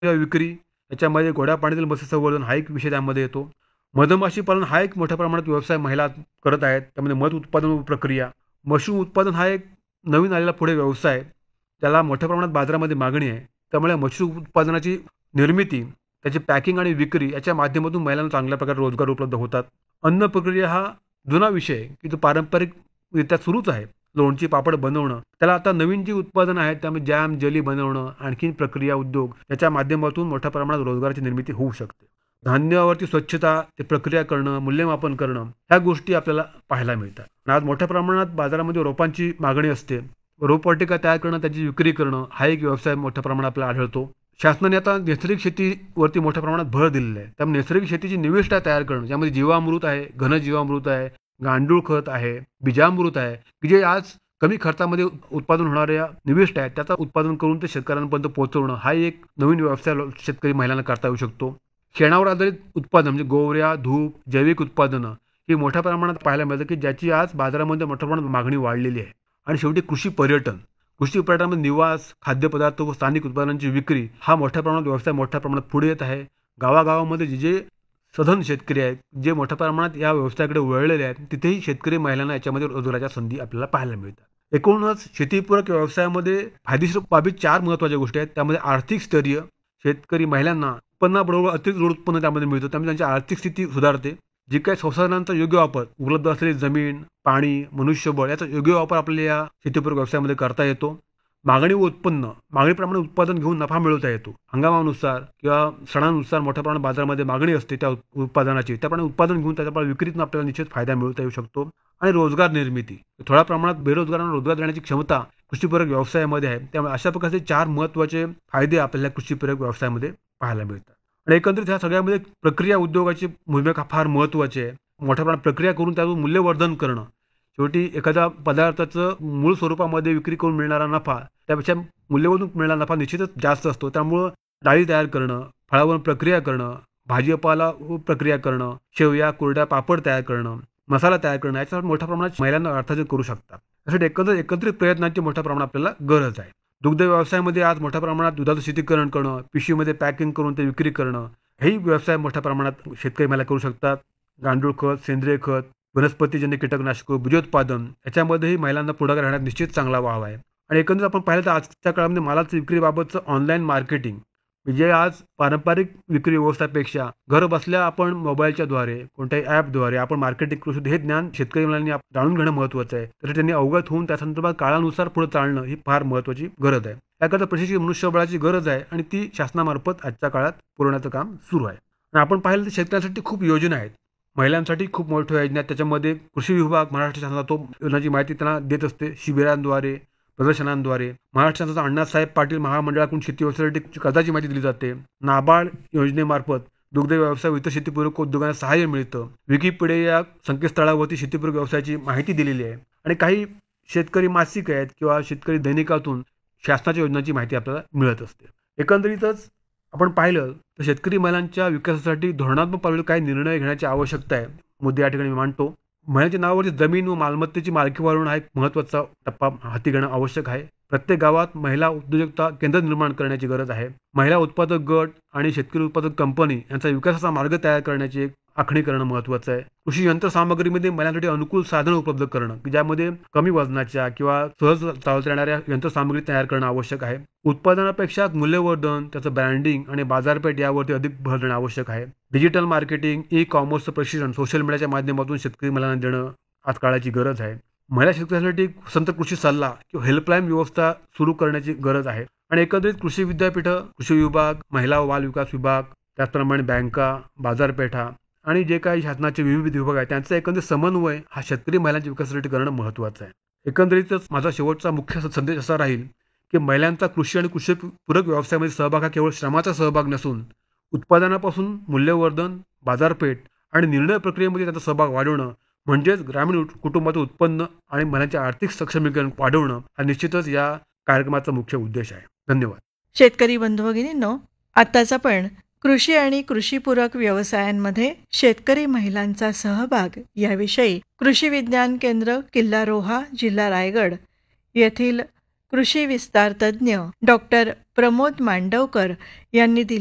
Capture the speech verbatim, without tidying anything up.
किंवा विक्री, याच्यामध्ये गोड्या पाण्यातील मत्स्य संवर्धन हा एक विषय त्यामध्ये येतो. मधमाशी पालन हा एक मोठ्या प्रमाणात व्यवसाय महिला करत आहेत. त्यामध्ये मध उत्पादन व प्रक्रिया, मशरूम उत्पादन हा एक नवीन आलेला पुढे व्यवसाय, त्याला मोठ्या प्रमाणात बाजारामध्ये मागणी आहे. त्यामुळे मशरूम उत्पादनाची निर्मिती, त्याची पॅकिंग आणि विक्री याच्या माध्यमातून महिलांना चांगल्या प्रकारे रोजगार उपलब्ध होतात. अन्न प्रक्रिया हा जुना विषय आहे, की जो पारंपरिकरित्या सुरूच आहे. लोणची, पापड बनवणं, त्याला आता नवीन जी उत्पादन आहेत त्यामध्ये जॅम, जेली बनवणं, आणखीन प्रक्रिया उद्योग याच्या माध्यमातून मोठ्या प्रमाणात रोजगाराची निर्मिती होऊ शकते. धान्यावरती स्वच्छता, ते प्रक्रिया करणं, मूल्यमापन करणं, ह्या गोष्टी आपल्याला पाहायला मिळतात. आणि आज मोठ्या प्रमाणात बाजारामध्ये रोपांची मागणी असते. रोपवाटिका तयार करणं, त्याची विक्री करणं हा एक व्यवसाय मोठ्या प्रमाणात आपल्याला आढळतो. शासनाने आता नैसर्गिक शेतीवरती मोठ्या प्रमाणात भर दिलेला आहे. त्यामुळे नैसर्गिक शेतीची निविष्ठा तयार करणं, ज्यामध्ये जीवामृत आहे, घनजीवामृत आहे, गांडूळ खत आहे, बीजामृत आहे, की जे आज कमी खर्चामध्ये उत्पादन होणाऱ्या निविष्ठ आहेत, त्याचं उत्पादन करून ते शेतकऱ्यांपर्यंत पोहोचवणं हा एक नवीन व्यवसाय शेतकरी महिलांना करता येऊ शकतो. शेणावर आधारित उत्पादन म्हणजे गोवऱ्या, धूप, जैविक उत्पादनं ही मोठ्या प्रमाणात पाहायला मिळतं, की ज्याची आज बाजारामध्ये मोठ्या प्रमाणात मागणी वाढलेली आहे. आणि शेवटी कृषी पर्यटन, कृषी पर्यटनामध्ये निवास, खाद्यपदार्थ व स्थानिक उत्पादनांची विक्री हा मोठ्या प्रमाणात व्यवसाय मोठ्या प्रमाणात पुढे येत आहे. गावागावामध्ये जे जे सधन शेतकरी आहेत, जे मोठ्या प्रमाणात या व्यवसायाकडे वळलेले आहेत, तिथेही शेतकरी महिलांना याच्यामध्ये रोजगाराच्या संधी आपल्याला पाहायला मिळतात. एकूणच शेतीपूरक व्यवसायामध्ये फायदेशीर बाबी चार महत्त्वाच्या गोष्टी आहेत. त्यामध्ये आर्थिक स्थैर्य, शेतकरी महिलांना उत्पन्नाबरोबर अतिरिक्त जोड उत्पन्न त्यामध्ये मिळतं, त्यामुळे त्यांची आर्थिक स्थिती सुधारते. जे काही संसाधनांचा योग्य वापर, उपलब्ध असलेली जमीन, पाणी, मनुष्यबळ याचा योग्य वापर आपल्याला या शेतीपूरक व्यवसायामध्ये करता येतो. मागणी व उत्पन्न, मागणीप्रमाणे उत्पादन घेऊन नफा मिळवता येतो. हंगामानुसार किंवा सणानुसार मोठ्या प्रमाणात बाजारामध्ये मागणी असते त्या उत्पादनाची, त्याप्रमाणे उत्पादन घेऊन त्याच्याप्रमाणे विक्रीतून आपल्याला निश्चित फायदा मिळवता येऊ शकतो. आणि रोजगार निर्मिती, थोड्या प्रमाणात बेरोजगारांना रोजगार देण्याची क्षमता कृषीपूरक व्यवसायामध्ये आहे. त्यामुळे अशा प्रकारचे चार महत्त्वाचे फायदे आपल्याला कृषीपूरक व्यवसायामध्ये पाहायला मिळतात. आणि एकंदरीत ह्या सगळ्यामध्ये प्रक्रिया उद्योगाची भूमिका फार महत्त्वाची आहे. मोठ्या प्रमाणात प्रक्रिया करून त्यातून मूल्यवर्धन करणं, शेवटी एखाद्या पदार्थाचं मूळ स्वरूपामध्ये विक्री करून मिळणारा नफा त्यापेक्षा मूल्यवर्धन मिळणारा नफा निश्चितच जास्त असतो. त्यामुळं डाळी तयार करणं, फळावर प्रक्रिया करणं, भाजीपाला प्रक्रिया करणं, शेवया, कुरड्या, पापड तयार करणं, मसाला तयार करणं याच्यावर मोठ्या प्रमाणात महिलांना अर्थार्जन करू शकतात. त्यासाठी एकंदर एकत्रित प्रयत्नांची मोठ्या प्रमाणात आपल्याला गरज आहे. दुग्ध व्यवसायामध्ये आज मोठ्या प्रमाणात दुधाचं शीतीकरण करणं, पिशवीमध्ये पॅकिंग करून ते विक्री करणं, हेही व्यवसाय मोठ्या प्रमाणात शेतकरी महिला करू शकतात. गांडूळ खत, सेंद्रिय खत, वनस्पतीजन्य कीटकनाशकं, बीजोत्पादन याच्यामध्येही महिलांना पुढाकार घेण्यात निश्चित चांगला वाव आहे. आणि एकंदरीत आपण पाहिलं तर आजच्या काळामध्ये मालाच्या विक्रीबाबतचं ऑनलाईन मार्केटिंग, म्हणजे आज पारंपरिक विक्री व्यवस्थापेक्षा घर बसल्या आपण मोबाईलच्या द्वारे, कोणत्याही ॲपद्वारे आपण मार्केटिंग करू शकतो. हे ज्ञान शेतकरी महिलांनी जाणून घेणं महत्त्वाचं आहे. तर त्यांनी अवगत होऊन त्या संदर्भात काळानुसार पुढे चालणं ही फार महत्त्वाची गरज आहे. त्याकरता प्रशिक्षित मनुष्यबळाची गरज आहे आणि ती शासनामार्फत आजच्या काळात पुरवण्याचं काम सुरू आहे. आणि आपण पाहिलं तर शेतकऱ्यांसाठी खूप योजना आहेत, महिलांसाठी खूप मोठ्या योजना आहेत. त्याच्यामध्ये कृषी विभाग महाराष्ट्र शासनाचा तो योजनाची माहिती त्यांना देत असते. शिबिरांद्वारे, प्रदर्शनांद्वारे महाराष्ट्र शासनाचा अण्णासाहेब पाटील महामंडळाकडून शेती व्यवसायासाठी कर्जाची माहिती दिली जाते. नाबार्ड योजनेमार्फत दुग्ध व्यवसाय व इतर शेतीपूरक उद्योगांना सहाय्य मिळतं. विकिपीडिया या संकेतस्थळावरती शेतीपूरक व्यवसायाची माहिती दिलेली आहे. आणि काही शेतकरी मासिक आहेत किंवा शेतकरी दैनिकातून शासनाच्या योजनांची माहिती आपल्याला मिळत असते. एकंदरीतच आपण पाहिलं तर शेतकरी महिलांच्या विकासासाठी धोरणात्मक पातळीवर काही निर्णय घेण्याची आवश्यकता आहे. मुद्दे या ठिकाणी मी मांडतो. महिलांच्या नावावरची जमीन व मालमत्तेची मालकी वाढवणं हा एक महत्त्वाचा टप्पा हाती घेणं आवश्यक आहे. प्रत्येक गावात महिला उद्योजकता केंद्र निर्माण करण्याची गरज आहे. महिला उत्पादक गट आणि शेतकरी उत्पादक कंपनी यांचा विकासाचा मार्ग तयार करण्याची एक आखणी करणं महत्त्वाचं आहे. कृषी यंत्रसामग्रीमध्ये महिलांसाठी अनुकूल साधनं उपलब्ध करणं, की ज्यामध्ये कमी वजनाच्या किंवा सहज चालता येणाऱ्या यंत्रसामग्री तयार करणं आवश्यक आहे. उत्पादनापेक्षा मूल्यवर्धन, त्याचं ब्रँडिंग आणि बाजारपेठ यावरती अधिक भर देणं आवश्यक आहे. डिजिटल मार्केटिंग, ई कॉमर्सचं प्रशिक्षण सोशल मीडियाच्या माध्यमातून शेतकरी महिलांना देणं आज काळाची गरज आहे. महिला शेतकऱ्यांसाठी स्वतंत्र कृषी सल्ला किंवा हेल्पलाईन व्यवस्था सुरू करण्याची गरज आहे. आणि एकंदरीत कृषी विद्यापीठं, कृषी विभाग, महिला व बाल विकास विभाग, त्याचप्रमाणे बँका, बाजारपेठा आणि जे काही शासनाचे विविध विभाग आहेत त्यांचा एकंदरीत समन्वय हा शेतकरी महिलांच्या विकासासाठी करणं महत्त्वाचं आहे. एकंदरीतच माझा शेवटचा मुख्य संदेश असा राहील की महिलांचा कृषी आणि कृषीपूरक व्यवसायामध्ये सहभाग हा केवळ श्रमाचा सहभाग नसून उत्पादनापासून मूल्यवर्धन, बाजारपेठ आणि निर्णय प्रक्रियेमध्ये त्यांचा सहभाग वाढवणं म्हणजेच ग्रामीण कुटुंबाचं उत्पन्न आणि महिलांचे आर्थिक सक्षमीकरण वाढवणं हा निश्चितच या कार्यक्रमाचा मुख्य उद्देश आहे. धन्यवाद. शेतकरी बंधू भगिनींनो, आताच आपण कृषी आणि कृषीपूरक व्यवसायांमध्ये शेतकरी महिलांचा सहभाग याविषयी कृषी विज्ञान केंद्र किल्ला रोहा, जिल्हा रायगड येथील कृषी विस्तार तज्ज्ञ डॉक्टर प्रमोद मांडवकर यांनी दिली